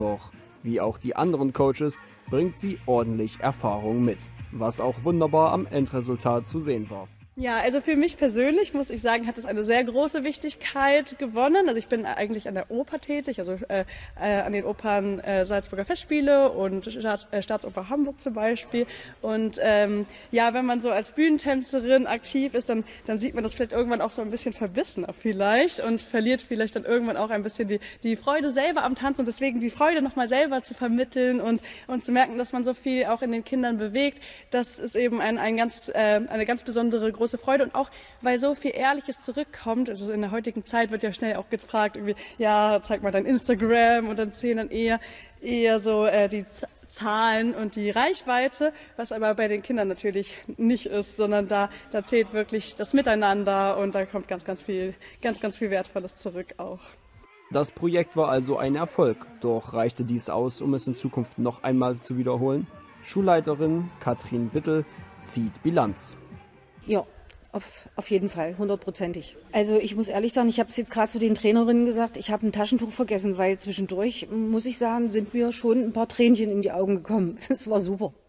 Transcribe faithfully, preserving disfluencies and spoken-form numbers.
Doch, wie auch die anderen Coaches, bringt sie ordentlich Erfahrung mit, was auch wunderbar am Endresultat zu sehen war. Ja, also für mich persönlich, muss ich sagen, hat es eine sehr große Wichtigkeit gewonnen. Also ich bin eigentlich an der Oper tätig, also äh, äh, an den Opern äh, Salzburger Festspiele und Staats, äh, Staatsoper Hamburg zum Beispiel. Und ähm, ja, wenn man so als Bühnentänzerin aktiv ist, dann, dann sieht man das vielleicht irgendwann auch so ein bisschen verbissener vielleicht und verliert vielleicht dann irgendwann auch ein bisschen die, die Freude selber am Tanzen und deswegen die Freude nochmal selber zu vermitteln und, und zu merken, dass man so viel auch in den Kindern bewegt. Das ist eben ein, ein ganz, äh, eine ganz besondere große Freude und auch, weil so viel Ehrliches zurückkommt. Also in der heutigen Zeit wird ja schnell auch gefragt, irgendwie, ja, zeig mal dein Instagram und dann zählen dann eher, eher so äh, die Z Zahlen und die Reichweite, was aber bei den Kindern natürlich nicht ist, sondern da, da zählt wirklich das Miteinander und da kommt ganz, ganz viel, ganz, ganz viel Wertvolles zurück auch. Das Projekt war also ein Erfolg, doch reichte dies aus, um es in Zukunft noch einmal zu wiederholen? Schulleiterin Katrin Bittel zieht Bilanz. Ja, auf, auf jeden Fall, hundertprozentig. Also ich muss ehrlich sagen, ich habe es jetzt gerade zu den Trainerinnen gesagt, ich habe ein Taschentuch vergessen, weil zwischendurch, muss ich sagen, sind mir schon ein paar Tränchen in die Augen gekommen. Das war super.